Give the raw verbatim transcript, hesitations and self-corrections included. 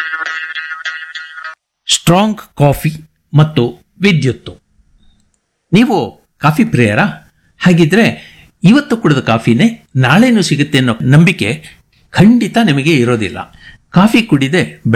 Strong coffee ಮತ್ತು ವಿದ್ಯುತ್ತು. ನೀವು ಕಾಫಿ ಪ್ರಿಯರಾ? ಹಾಗಿದ್ರೆ ಇವತ್ತು ಕುಡಿದ ಕಾಫಿನೇ ನಾಳೆನೂ ಸಿಗುತ್ತೆ ಅನ್ನೋ ನಂಬಿಕೆ ಖಂಡಿತ ನಿಮಗೆ ಇರೋದಿಲ್ಲ. ಕಾಫಿ ಕುಡಿದೆ